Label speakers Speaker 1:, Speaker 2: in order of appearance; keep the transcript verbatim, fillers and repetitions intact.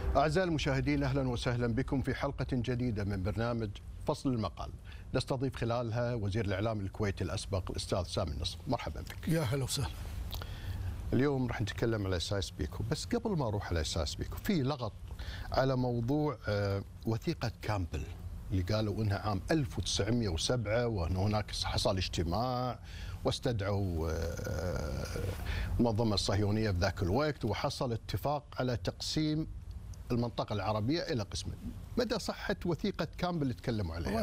Speaker 1: أعزائي المشاهدين، أهلا وسهلا بكم في حلقة جديدة من برنامج فصل المقال، نستضيف خلالها وزير الإعلام الكويتي الأسبق الأستاذ سامي النصر. مرحبا بك.
Speaker 2: يا هلا وسهلا.
Speaker 1: اليوم راح نتكلم على أساس بيكو، بس قبل ما أروح على أساس بيكو في لغط على موضوع وثيقة كامبل اللي قالوا انها عام ألف وتسعمئة وسبعة وان هناك حصل اجتماع واستدعوا المنظمة الصهيونية في ذاك الوقت وحصل اتفاق على تقسيم المنطقة العربية إلى قسمين. مدى صحة وثيقة كامبل اللي تكلموا عليها؟